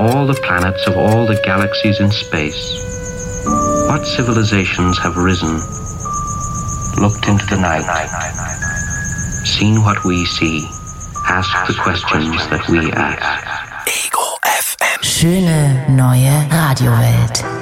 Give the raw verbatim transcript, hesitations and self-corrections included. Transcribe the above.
all the planets of all the galaxies in space. What civilizations have risen, looked into the night, seen what we see, asked the questions that we ask. Ego F M. Schöne neue Radiowelt.